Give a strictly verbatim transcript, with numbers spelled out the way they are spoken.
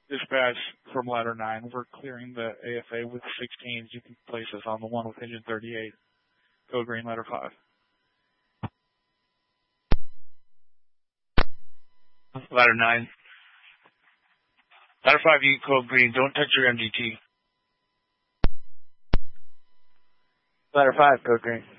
Dispatch from ladder nine. We're clearing the A F A with sixteens. You can place us on the one with engine thirty-eight. Code green, ladder five. Ladder nine. Ladder five, you code green. Don't touch your M D T. Ladder five, code green.